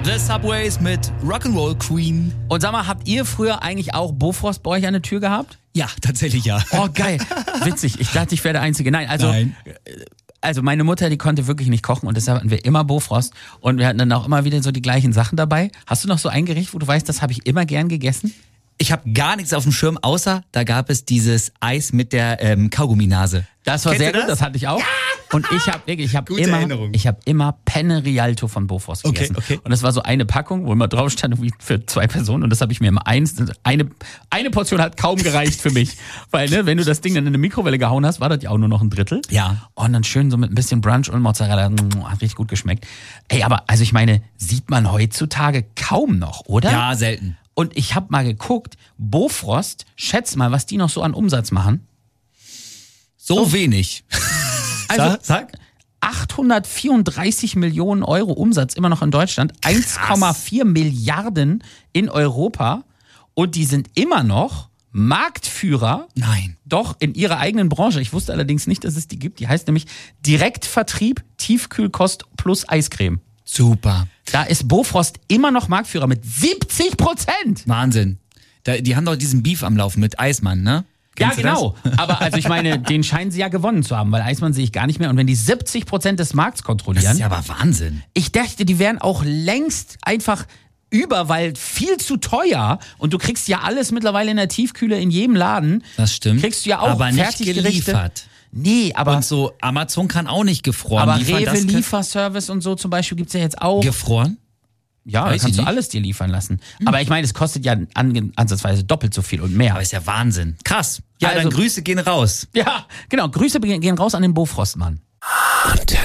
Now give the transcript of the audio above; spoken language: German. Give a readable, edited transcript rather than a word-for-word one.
The Subways mit Rock'n'Roll Queen. Und sag mal, habt ihr früher eigentlich auch Bofrost bei euch an der Tür gehabt? Ja, tatsächlich ja. Oh, geil. Witzig. Ich dachte, ich wäre der Einzige. Nein. Also meine Mutter, die konnte wirklich nicht kochen und deshalb hatten wir immer Bofrost und wir hatten dann auch immer wieder so die gleichen Sachen dabei. Hast du noch so ein Gericht, wo du weißt, das habe ich immer gern gegessen? Ich habe gar nichts auf dem Schirm, außer da gab es dieses Eis mit der Kaugumminase. Das war Kennst sehr du gut, das hatte ich auch. Ja. Und ich habe immer Penne Rialto von Bofrost gegessen. Okay. Und das war so eine Packung, wo immer drauf stand, wie für 2 Personen. Und das habe ich mir immer eine Portion hat kaum gereicht für mich. Weil, ne, wenn du das Ding dann in eine Mikrowelle gehauen hast, war das ja auch nur noch ein Drittel. Ja. Und dann schön so mit ein bisschen Brunch und Mozzarella. Hat richtig gut geschmeckt. Ey, aber also ich meine, sieht man heutzutage kaum noch, oder? Ja, selten. Und ich habe mal geguckt, Bofrost, schätz mal, was die noch so an Umsatz machen. So wenig. Also, Sag. 834 Millionen Euro Umsatz immer noch in Deutschland, 1,4 Milliarden in Europa und die sind immer noch Marktführer. Nein. Doch, in ihrer eigenen Branche. Ich wusste allerdings nicht, dass es die gibt. Die heißt nämlich Direktvertrieb, Tiefkühlkost plus Eiscreme. Super. Da ist Bofrost immer noch Marktführer mit 70%. Wahnsinn. Die haben doch diesen Beef am Laufen mit Eismann, ne? Kennst Ja, du genau. Aber also ich meine, den scheinen sie ja gewonnen zu haben, weil Eismann sehe ich gar nicht mehr. Und wenn die 70% des Markts kontrollieren. Das ist ja aber Wahnsinn. Ich dachte, die wären auch längst einfach weil viel zu teuer. Und du kriegst ja alles mittlerweile in der Tiefkühle in jedem Laden. Das stimmt. Kriegst du ja auch aber nicht Fertiggerichte. geliefert. Nee, aber, Und so Amazon kann auch nicht gefroren aber liefern. Rewe Lieferservice und so zum Beispiel gibt's ja jetzt auch. Gefroren? Ja, da Weiß kannst ich du nicht. alles dir liefern lassen. Aber ich meine, es kostet ja ansatzweise doppelt so viel und mehr. Aber ist ja Wahnsinn. Krass. Ja, Also- dann Grüße gehen raus. Ja, genau. Grüße gehen raus an den Bofrostmann.